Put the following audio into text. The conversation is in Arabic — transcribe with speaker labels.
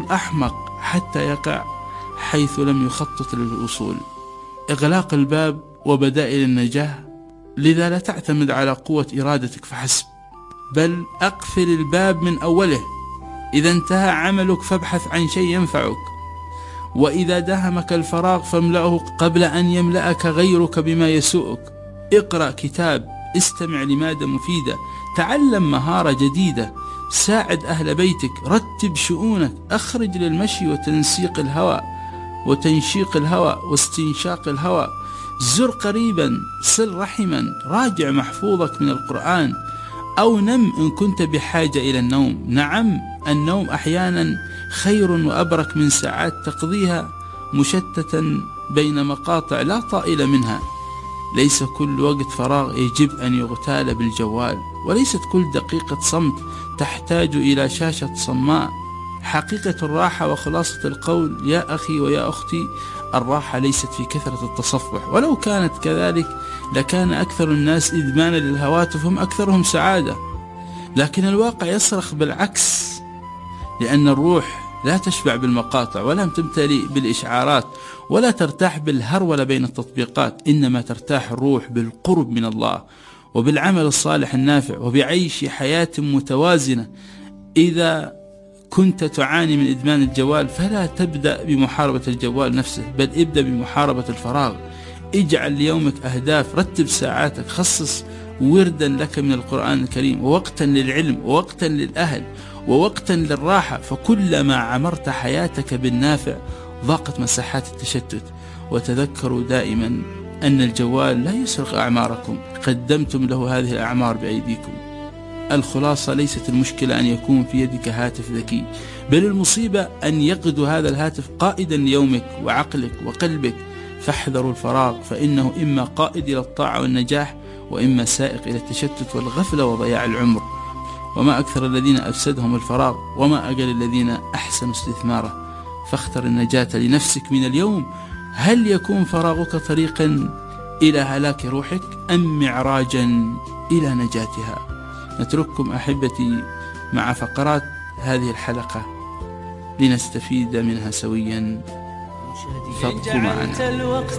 Speaker 1: أحمق حتى يقع حيث لم يخطط للوصول. إغلاق الباب وبدائل النجاة، لذا لا تعتمد على قوة إرادتك فحسب، بل أقفل الباب من أوله. إذا انتهى عملك فابحث عن شيء ينفعك، وإذا داهمك الفراغ فاملأه قبل أن يملأك غيرك بما يسوءك. اقرأ كتاب، استمع لمادة مفيدة، تعلم مهارة جديدة، ساعد أهل بيتك، رتب شؤونك، أخرج للمشي وتنشيق الهواء واستنشاق الهواء، زر قريبا، صل رحما، راجع محفوظك من القرآن، أو نم إن كنت بحاجة إلى النوم. نعم، النوم أحيانا خير وأبرك من ساعات تقضيها مشتتا بين مقاطع لا طائل منها. ليس كل وقت فراغ يجب أن يغتال بالجوال، وليست كل دقيقة صمت تحتاج إلى شاشة صماء. حقيقة الراحة وخلاصة القول يا أخي ويا أختي، الراحة ليست في كثرة التصفح، ولو كانت كذلك لكان أكثر الناس إدمانا للهواتف هم أكثرهم سعادة. لكن الواقع يصرخ بالعكس، لأن الروح لا تشبع بالمقاطع، ولا تمتلئ بالإشعارات، ولا ترتاح بالهرولة بين التطبيقات. إنما ترتاح الروح بالقرب من الله، وبالعمل الصالح النافع، وبعيش حياة متوازنة. إذا كنت تعاني من إدمان الجوال فلا تبدأ بمحاربة الجوال نفسه، بل ابدأ بمحاربة الفراغ. اجعل ليومك أهداف، رتب ساعاتك، خصص وردا لك من القرآن الكريم، ووقتا للعلم، ووقتا للأهل، ووقتا للراحة. فكلما عمرت حياتك بالنافع ضاقت مساحات التشتت. وتذكروا دائما أن الجوال لا يسرق أعماركم، قدمتم له هذه الأعمار بأيديكم. الخلاصة ليست المشكلة أن يكون في يدك هاتف ذكي، بل المصيبة أن يقود هذا الهاتف قائدا ليومك وعقلك وقلبك. فاحذروا الفراغ، فإنه إما قائد إلى الطاعة والنجاح، وإما سائق إلى التشتت والغفلة وضياع العمر. وما أكثر الذين أفسدهم الفراغ، وما أقل الذين أحسنوا استثماره. فاختر النجاة لنفسك من اليوم. هل يكون فراغك طريقا إلى هلاك روحك، أم معراجا إلى نجاتها؟ نترككم أحبتي مع فقرات هذه الحلقة لنستفيد منها سويا، فابقوا معنا.